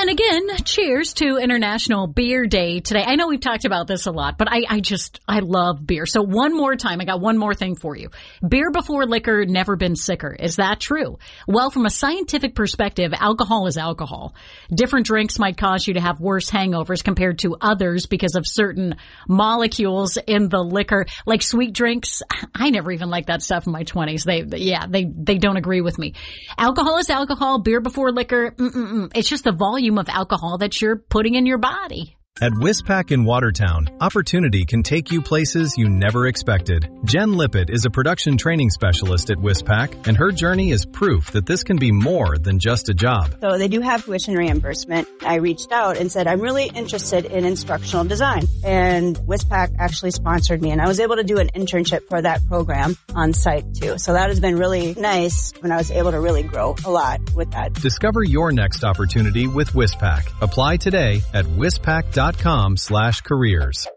And again, cheers to International Beer Day today. I know we've talked about this a lot, but I love beer. So one more time, I got one more thing for you. Beer before liquor, never been sicker. Is that true? Well, from a scientific perspective, alcohol is alcohol. Different drinks might cause you to have worse hangovers compared to others because of certain molecules in the liquor. Like sweet drinks, I never even liked that stuff in my 20s. They don't agree with me. Alcohol is alcohol. Beer before liquor, it's just the volume of alcohol that you're putting in your body. At Wispac in Watertown, opportunity can take you places you never expected. Jen Lippett is a production training specialist at Wispac, and her journey is proof that this can be more than just a job. So they do have tuition reimbursement. I reached out and said, I'm really interested in instructional design. And Wispac actually sponsored me, and I was able to do an internship for that program on site too. So that has been really nice when I was able to really grow a lot with that. Discover your next opportunity with Wispac. Apply today at wispac.com/careers.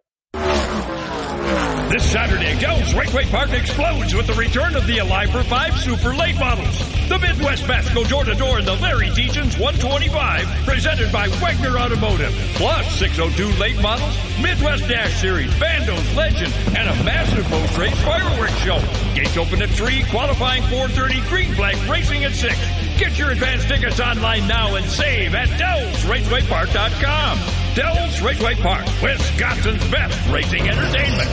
This Saturday, Dell's Raceway Park explodes with the return of the Alive for 5 Super Late models. The Midwest Best go door-to-door in the Larry Deaton's 125, presented by Wagner Automotive. Plus, 602 late models, Midwest Dash Series, Bandos, Legend, and a massive post race fireworks show. Gates open at 3, qualifying 4:30, green flag racing at 6. Get your advance tickets online now and save at DellsRacewayPark.com. Dell's Raceway Park, Wisconsin's best racing entertainment.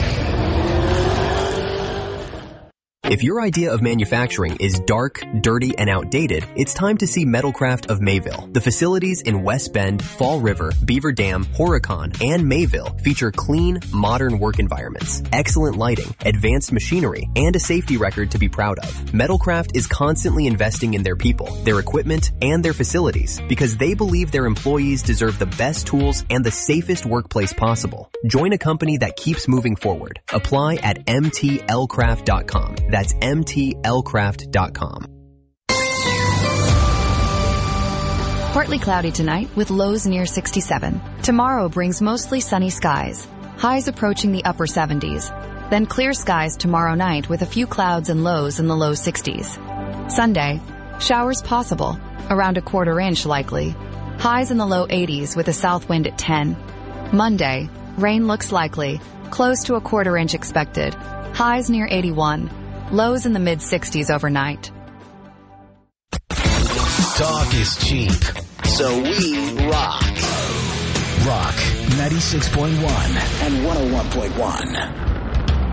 If your idea of manufacturing is dark, dirty, and outdated, it's time to see Metalcraft of Mayville. The facilities in West Bend, Fall River, Beaver Dam, Horicon, and Mayville feature clean, modern work environments, excellent lighting, advanced machinery, and a safety record to be proud of. Metalcraft is constantly investing in their people, their equipment, and their facilities because they believe their employees deserve the best tools and the safest workplace possible. Join a company that keeps moving forward. Apply at mtlcraft.com. That's mtlcraft.com. Partly cloudy tonight with lows near 67. Tomorrow brings mostly sunny skies. Highs approaching the upper 70s. Then clear skies tomorrow night with a few clouds and lows in the low 60s. Sunday, showers possible, around a quarter inch likely. Highs in the low 80s with a south wind at 10. Monday, rain looks likely, close to a quarter inch expected. Highs near 81. Lows in the mid-60s overnight. Talk is cheap, so we rock. Rock 96.1 and 101.1.